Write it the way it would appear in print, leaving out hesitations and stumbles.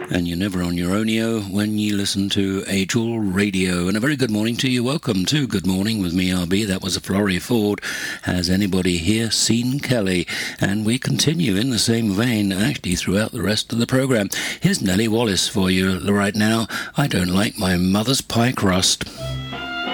And you're never on your ownio when you listen to Age All Radio. And a very good morning to you. Welcome to Good Morning with me, RB. That was a Florrie Ford. Has anybody here seen Kelly? And we continue in the same vein, actually, throughout the rest of the program. Here's Nellie Wallace for you right now. I don't like my mother's pie crust.